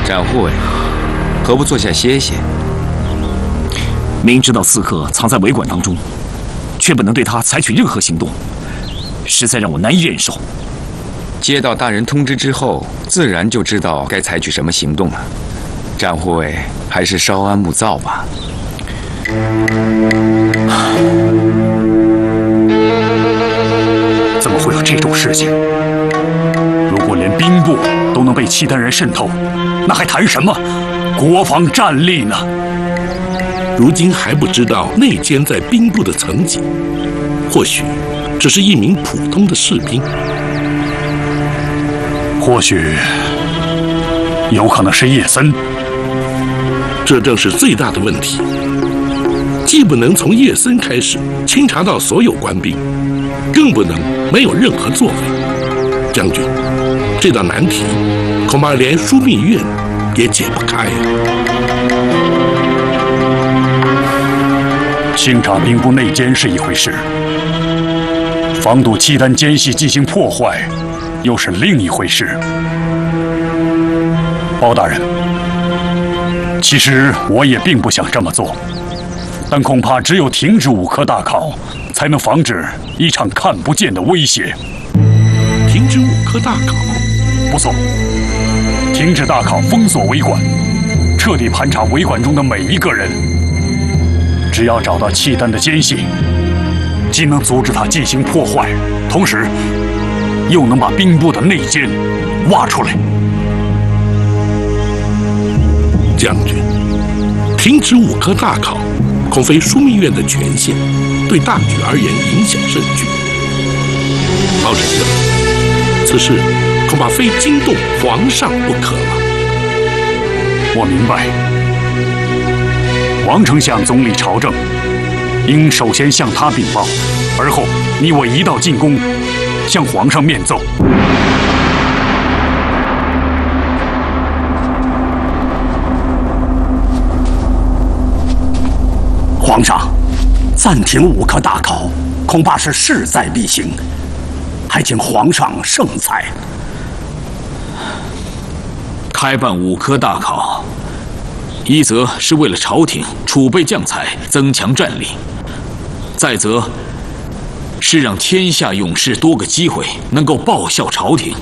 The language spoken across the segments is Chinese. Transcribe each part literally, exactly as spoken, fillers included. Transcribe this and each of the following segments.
展护卫，何不坐下歇歇？ 明知道刺客藏在围馆当中，却不能对他采取任何行动，实在让我难以忍受。 接到大人通知之后，自然就知道该采取什么行动了。展护卫，还是稍安勿躁吧。 怎么会有这种事情？如果连兵部都能被契丹人渗透，那还谈什么国防战力呢？ 如今还不知道内奸在兵部的层级，或许只是一名普通的士兵， 或许有可能是叶森。 这正是最大的问题。既不能从叶森开始清查到所有官兵，更不能没有任何作为。将军，这道难题恐怕连枢密院也解不开啊！ 清查兵部内奸是一回事，防堵契丹奸细进行破坏又是另一回事。包大人，其实我也并不想这么做，但恐怕只有停止五科大考，才能防止一场看不见的威胁。 停止五科大考？ 不错，停止大考，封锁围馆，彻底盘查围馆中的每一个人。只要找到契丹的奸细，既能阻止他进行破坏，同时又能把兵部的内奸挖出来。 将军，停止五科大考，恐非枢密院的权限，对大局而言影响甚巨。包拯相，此事恐怕非惊动皇上不可了。 我明白，王丞相总理朝政，应首先向他禀报，而后你我一道进宫，向皇上面奏。 皇上，暂停五科大考，恐怕是势在必行，还请皇上圣裁。 开办五科大考，一则是为了朝廷储备将才，增强战力；再则是让天下勇士多个机会能够报效朝廷。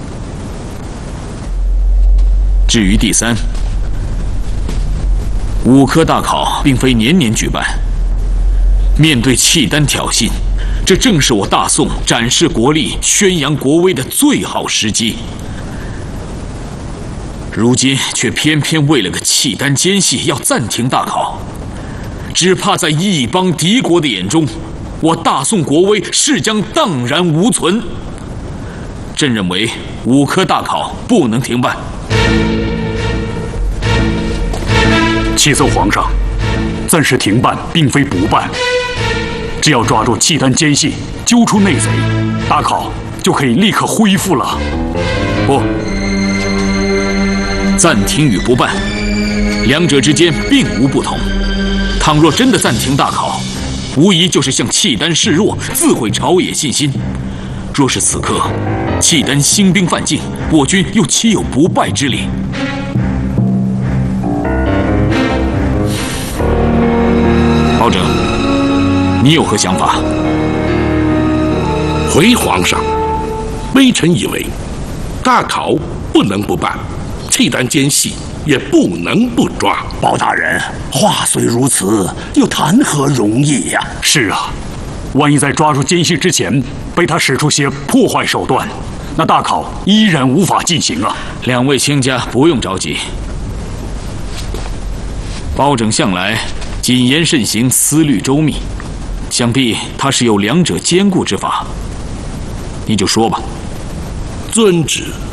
至于第三，五科大考并非年年举办，面对契丹挑衅，这正是我大宋展示国力、宣扬国威的最好时机。如今却偏偏为了个契丹奸细要暂停大考，只怕在异邦敌国的眼中，我大宋国威势将荡然无存。朕认为五科大考不能停办。 启奏皇上，暂时停办并非不办，只要抓住契丹奸细，揪出内贼，大考就可以立刻恢复了。 不，暂停与不办，两者之间并无不同。倘若真的暂停大考，无疑就是向契丹示弱，自毁朝野信心。若是此刻契丹兴兵犯境，我军又岂有不败之理？包拯，你有何想法？ 回皇上，微臣以为，大考不能不办，契丹奸细也不能不抓。 包大人，话虽如此，又谈何容易呀？ 是啊，万一在抓住奸细之前，被他使出些破坏手段，那大考依然无法进行啊。 两位卿家不用着急，包拯向来谨言慎行，思虑周密，想必他是有两者兼顾之法。你就说吧。 遵旨。